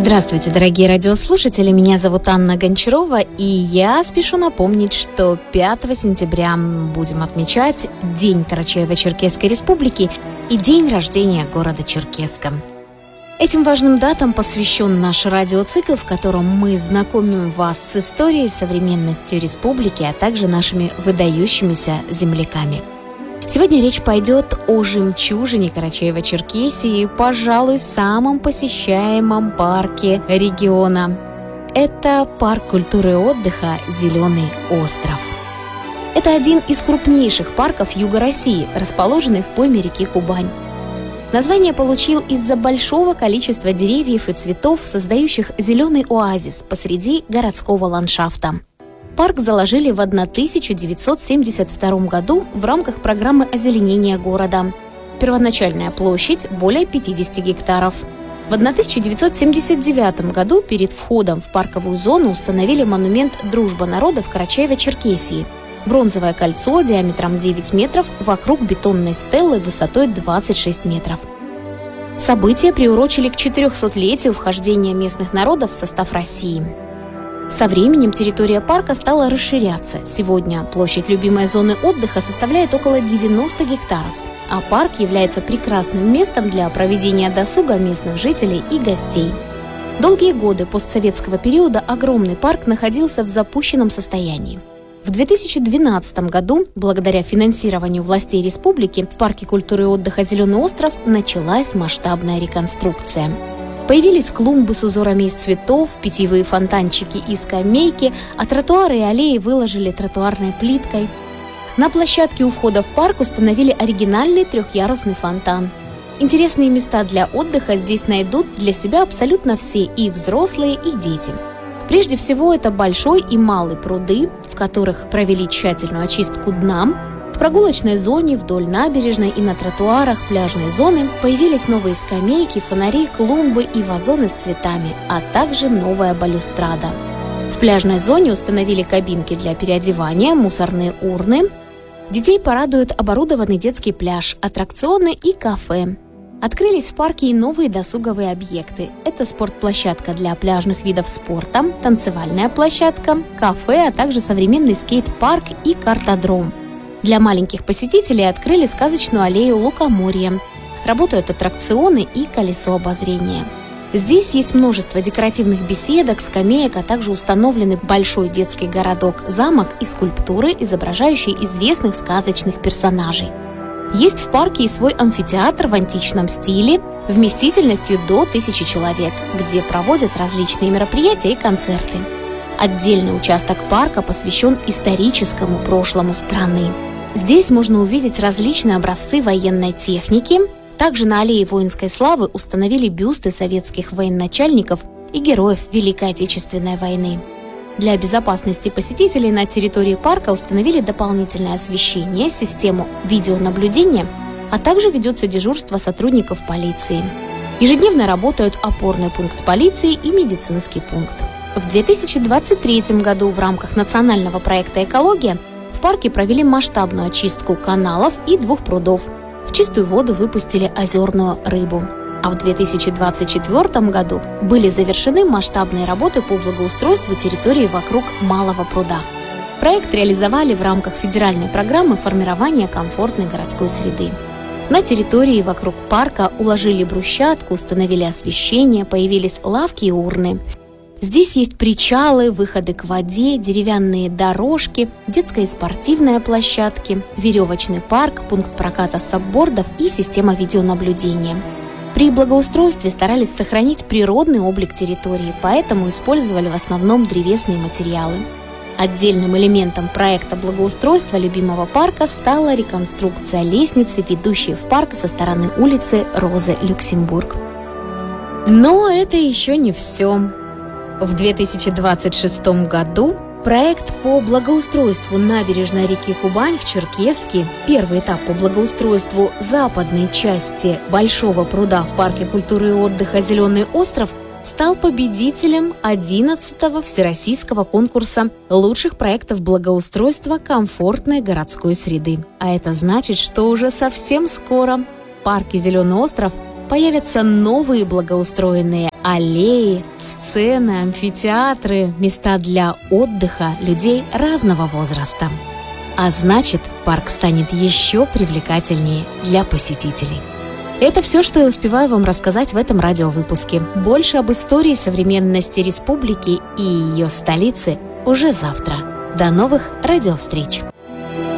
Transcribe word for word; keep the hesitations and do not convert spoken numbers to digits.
Здравствуйте, дорогие радиослушатели, меня зовут Анна Гончарова, и я спешу напомнить, что пятого сентября мы будем отмечать День Карачаево-Черкесской Республики и день рождения города Черкесска. Этим важным датам посвящен наш радиоцикл, в котором мы знакомим вас с историей, современностью республики, а также нашими выдающимися земляками. Сегодня речь пойдет о жемчужине Карачаево-Черкесии, пожалуй, самом посещаемом парке региона. Это парк культуры и отдыха «Зеленый остров». Это один из крупнейших парков Юга России, расположенный в пойме реки Кубань. Название получил из-за большого количества деревьев и цветов, создающих зеленый оазис посреди городского ландшафта. Парк заложили в тысяча девятьсот семьдесят втором году в рамках программы озеленения города. Первоначальная площадь более пятьдесят гектаров. В тысяча девятьсот семьдесят девятом году перед входом в парковую зону установили монумент «Дружба народов Карачаево-Черкесии». Бронзовое кольцо диаметром девять метров вокруг бетонной стелы высотой двадцать шесть метров. События приурочили к четырехсотлетию вхождения местных народов в состав России. Со временем территория парка стала расширяться. Сегодня площадь любимой зоны отдыха составляет около девяноста гектаров, а парк является прекрасным местом для проведения досуга местных жителей и гостей. Долгие годы постсоветского периода огромный парк находился в запущенном состоянии. В две тысячи двенадцатом году, благодаря финансированию властей республики, в парке культуры и отдыха «Зеленый остров» началась масштабная реконструкция. Появились клумбы с узорами из цветов, питьевые фонтанчики и скамейки, а тротуары и аллеи выложили тротуарной плиткой. На площадке у входа в парк установили оригинальный трехъярусный фонтан. Интересные места для отдыха здесь найдут для себя абсолютно все, и взрослые, и дети. Прежде всего, это большой и малый пруды, в которых провели тщательную очистку дна. В прогулочной зоне, вдоль набережной и на тротуарах пляжной зоны появились новые скамейки, фонари, клумбы и вазоны с цветами, а также новая балюстрада. В пляжной зоне установили кабинки для переодевания, мусорные урны. Детей порадует оборудованный детский пляж, аттракционы и кафе. Открылись в парке и новые досуговые объекты. Это спортплощадка для пляжных видов спорта, танцевальная площадка, кафе, а также современный скейт-парк и картодром. Для маленьких посетителей открыли сказочную аллею лукоморья. Работают аттракционы и колесо обозрения. Здесь есть множество декоративных беседок, скамеек, а также установлены большой детский городок, замок и скульптуры, изображающие известных сказочных персонажей. Есть в парке и свой амфитеатр в античном стиле, вместительностью до тысячи человек, где проводят различные мероприятия и концерты. Отдельный участок парка посвящен историческому прошлому страны. Здесь можно увидеть различные образцы военной техники. Также на аллее воинской славы установили бюсты советских военачальников и героев Великой Отечественной войны. Для безопасности посетителей на территории парка установили дополнительное освещение, систему видеонаблюдения, а также ведется дежурство сотрудников полиции. Ежедневно работают опорный пункт полиции и медицинский пункт. В две тысячи двадцать третьем году в рамках национального проекта «Экология» в парке провели масштабную очистку каналов и двух прудов. В чистую воду выпустили озерную рыбу. А в две тысячи двадцать четвёртом году были завершены масштабные работы по благоустройству территории вокруг Малого пруда. Проект реализовали в рамках федеральной программы формирования комфортной городской среды. На территории вокруг парка уложили брусчатку, установили освещение, появились лавки и урны. Здесь есть причалы, выходы к воде, деревянные дорожки, детская и спортивная площадки, веревочный парк, пункт проката саббордов и система видеонаблюдения. При благоустройстве старались сохранить природный облик территории, поэтому использовали в основном древесные материалы. Отдельным элементом проекта благоустройства любимого парка стала реконструкция лестницы, ведущей в парк со стороны улицы Розы Люксембург. Но это еще не все. В две тысячи двадцать шестом году проект по благоустройству набережной реки Кубань в Черкесске, первый этап по благоустройству западной части Большого пруда в парке культуры и отдыха «Зеленый остров», стал победителем одиннадцатого всероссийского конкурса лучших проектов благоустройства комфортной городской среды. А это значит, что уже совсем скоро в парке «Зеленый остров» Появятся новые благоустроенные аллеи, сцены, амфитеатры, места для отдыха людей разного возраста. А значит, парк станет еще привлекательнее для посетителей. Это все, что я успеваю вам рассказать в этом радиовыпуске. Больше об истории современности республики и ее столицы уже завтра. До новых радиовстреч!